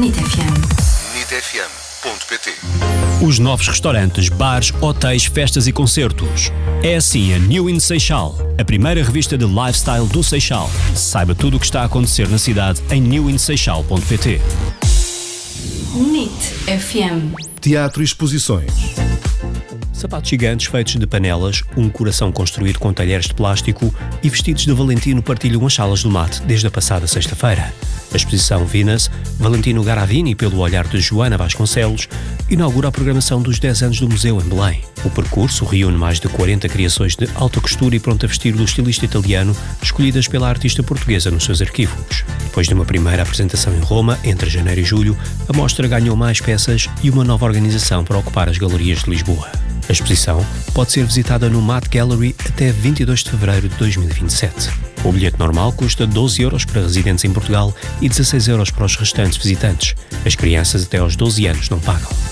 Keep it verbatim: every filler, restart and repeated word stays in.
N I T F M. N I T F M ponto pt. Os novos restaurantes, bares, hotéis, festas e concertos. É assim a New in Seixal, a primeira revista de lifestyle do Seixal. Saiba tudo o que está a acontecer na cidade em new in seixal ponto pt. N I T F M. Teatro e exposições. Sapatos gigantes feitos de panelas, um coração construído com talheres de plástico e vestidos de Valentino partilham as salas do mate desde a passada sexta-feira. A exposição Venus, Valentino Garavini pelo olhar de Joana Vasconcelos, inaugura a programação dos dez anos do museu em Belém. O percurso reúne mais de quarenta criações de alta costura e pronto a vestir do estilista italiano, escolhidas pela artista portuguesa nos seus arquivos. Depois de uma primeira apresentação em Roma, entre janeiro e julho, a mostra ganhou mais peças e uma nova organização para ocupar as galerias de Lisboa. A exposição pode ser visitada no Mat Gallery até vinte e dois de fevereiro de dois mil e vinte e sete. O bilhete normal custa doze euros para residentes em Portugal e dezasseis euros para os restantes visitantes. As crianças até aos doze anos não pagam.